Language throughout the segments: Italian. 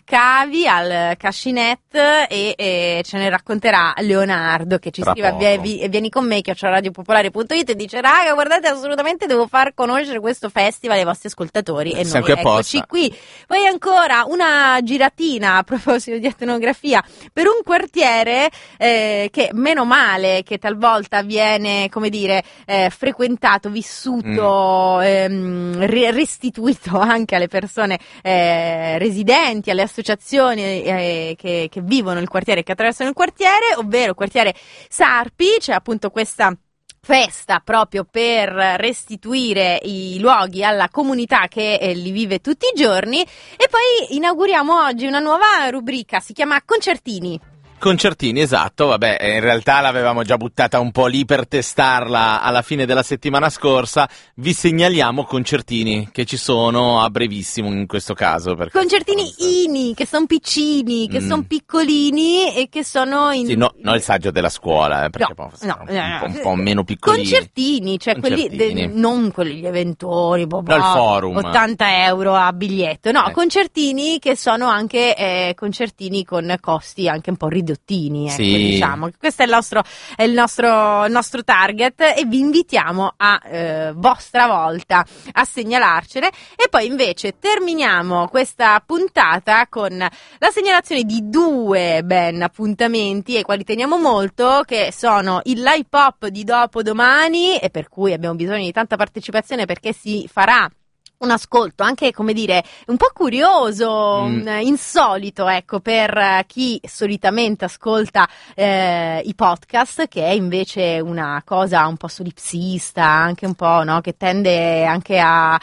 cavi al Cascinet e ce ne racconterà Leonardo, che ci scrive vieni con me @radiopopolare.it e dice: raga, guardate, assolutamente devo far conoscere questo festival ai vostri ascoltatori, e noi eccoci qui. Poi ancora una giratina a proposito di etnografia per un quartiere che meno male che talvolta viene, come dire, frequentato, vissuto, restituito anche alle persone residenti, alle associazioni che vivono il quartiere, che attraversano il quartiere, ovvero il quartiere Sarpi. C'è appunto questa festa proprio per restituire i luoghi alla comunità che li vive tutti i giorni. E poi inauguriamo oggi una nuova rubrica, si chiama Concertini. Concertini, esatto, vabbè, in realtà l'avevamo già buttata un po' lì per testarla alla fine della settimana scorsa. Vi segnaliamo concertini che ci sono a brevissimo in questo caso. Concertini ini, che sono piccini, che sono piccolini e che sono in... Sì, no il saggio della scuola, perché un po' meno piccolini. Concertini, cioè quelli, non quelli gli eventori, il forum. 80 euro a biglietto, no, concertini che sono anche concertini con costi anche un po' ridottini, ecco, sì. Diciamo questo è il nostro target, e vi invitiamo a vostra volta a segnalarcene. E poi invece terminiamo questa puntata con la segnalazione di due ben appuntamenti, ai quali teniamo molto, che sono il live pop di dopodomani, e per cui abbiamo bisogno di tanta partecipazione, perché si farà un ascolto anche, come dire, un po' curioso, insolito, ecco, per chi solitamente ascolta i podcast, che è invece una cosa un po' solipsista, anche un po', no, che tende anche a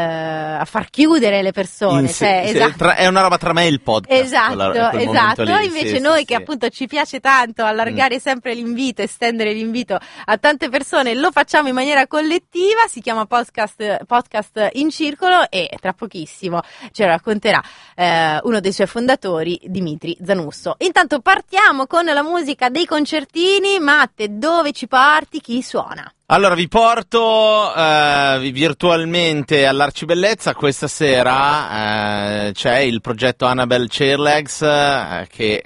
far chiudere le persone. Esatto. È una roba tra me e il podcast. Esatto. Invece noi che appunto ci piace tanto allargare sempre l'invito, estendere l'invito a tante persone, lo facciamo in maniera collettiva. Si chiama Podcast in Circolo, e tra pochissimo ce lo racconterà uno dei suoi fondatori, Dimitri Zanusso. Intanto partiamo con la musica dei concertini. Matte, dove ci porti? Chi suona? Allora vi porto virtualmente all'Arcibellezza. Questa sera c'è il progetto Annabelle Chairlegs che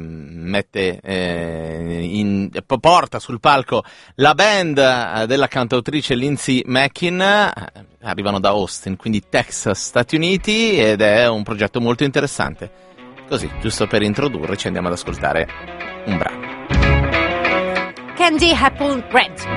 porta sul palco la band della cantautrice Lindsay Mackin. Arrivano da Austin, quindi Texas, Stati Uniti, ed è un progetto molto interessante. Così, giusto per introdurre, ci andiamo ad ascoltare un brano. Candy Apple Red.